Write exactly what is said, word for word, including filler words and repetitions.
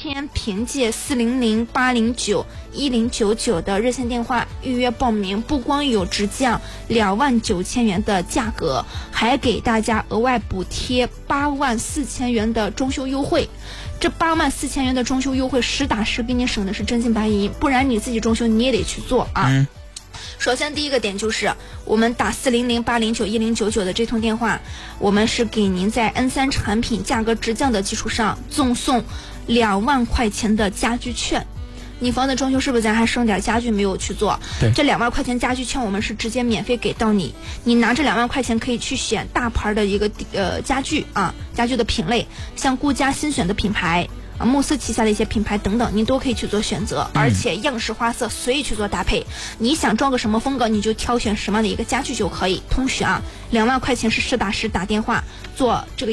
天凭借四零零八零九一零九九的热线电话预约报名，不光有直降两万九千元的价格，还给大家额外补贴八万四千元的装修优惠。这八万四千元的装修优惠，实打实给你省的是真金白银，不然你自己装修你也得去做啊。嗯，首先第一个点就是我们打四零零八零九一零九九的这通电话，我们是给您在 N 三 产品价格直降的基础上赠送两万块钱的家具券。你房子装修是不是咱还剩点家具没有去做？ 对， 这两万块钱家具券我们是直接免费给到你，你拿这两万块钱可以去选大牌的一个呃家具啊，家具的品类，像顾家新选的品牌啊，慕斯旗下的一些品牌等等，您都可以去做选择，而且样式花色随意去做搭配，你想装个什么风格，你就挑选什么样的一个家具就可以。同时啊，两万块钱是实打实打电话做这个